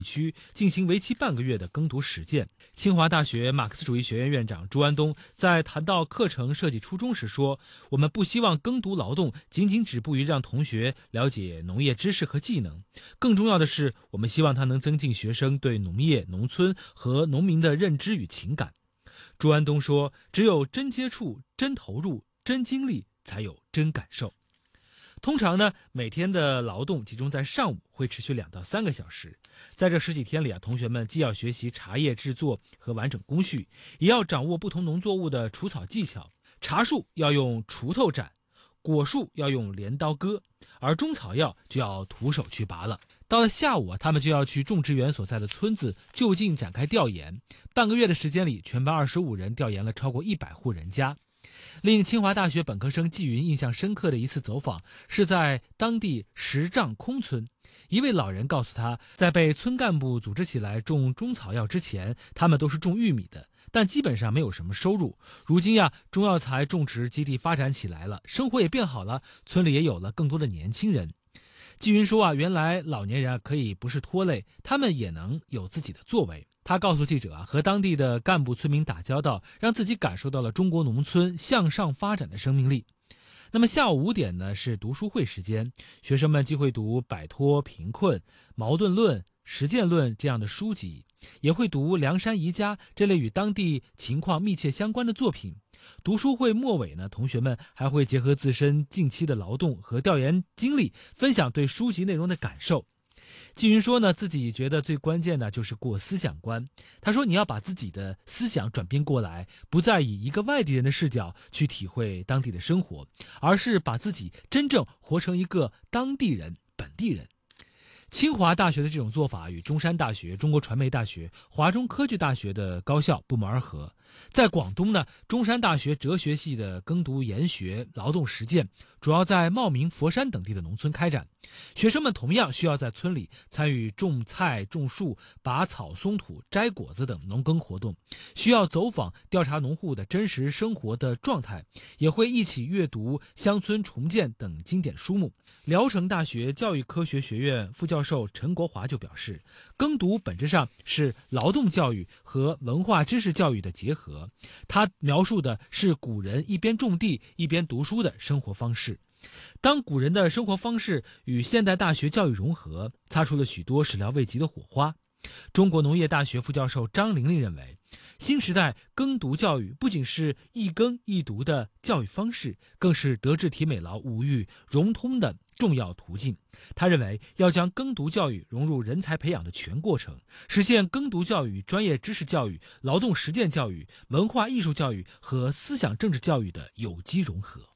区进行为期半个月的耕读实践。清华大学马克思主义学院院长朱安东在谈到课程设计初衷时说，我们不希望耕读劳动仅仅止步于让同学了解农业知识和技能，更重要的是，我们希望它能增进学生对农业、农村和农民的认知与情感。朱安东说，只有真接触、真投入、真经历，才有真感受。通常呢，每天的劳动集中在上午，会持续2到3个小时。在这10几天里同学们既要学习茶叶制作和完整工序，也要掌握不同农作物的除草技巧。茶树要用锄头斩，果树要用镰刀割，而中草药就要徒手去拔了。到了下午他们就要去种植园所在的村子就近展开调研。半个月的时间里，全班25人调研了超过100户人家。令清华大学本科生季云印象深刻的一次走访，是在当地石丈空村。一位老人告诉他，在被村干部组织起来种中草药之前，他们都是种玉米的，但基本上没有什么收入。如今中药材种植基地发展起来了，生活也变好了，村里也有了更多的年轻人。季云说原来老年人可以不是拖累，他们也能有自己的作为。他告诉记者和当地的干部村民打交道，让自己感受到了中国农村向上发展的生命力。那么下午5点呢，是读书会时间，学生们既会读《摆脱贫困》《矛盾论》《实践论》这样的书籍，也会读《梁山宜家》这类与当地情况密切相关的作品。读书会末尾呢，同学们还会结合自身近期的劳动和调研经历，分享对书籍内容的感受。季云说呢，自己觉得最关键的就是过思想关。他说，你要把自己的思想转变过来，不再以一个外地人的视角去体会当地的生活，而是把自己真正活成一个当地人、本地人。清华大学的这种做法与中山大学、中国传媒大学、华中科技大学的高校不谋而合。在广东呢，中山大学哲学系的耕读研学、劳动实践主要在茂名、佛山等地的农村开展。学生们同样需要在村里参与种菜、种树、拔草、松土、摘果子等农耕活动，需要走访调查农户的真实生活的状态，也会一起阅读《乡村重建》等经典书目。聊城大学教育科学学院副教授陈国华就表示，耕读本质上是劳动教育和文化知识教育的结合，他描述的是古人一边种地一边读书的生活方式。当古人的生活方式与现代大学教育融合，擦出了许多始料未及的火花。中国农业大学副教授张玲玲认为，新时代耕读教育不仅是一耕一读的教育方式，更是德智体美劳5育融通的重要途径。他认为，要将耕读教育融入人才培养的全过程，实现耕读教育、专业知识教育、劳动实践教育、文化艺术教育和思想政治教育的有机融合。